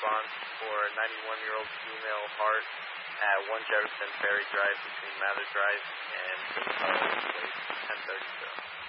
response for a 91-year-old female heart at 1 Jefferson Ferry Drive between Mather Drive and 10:30.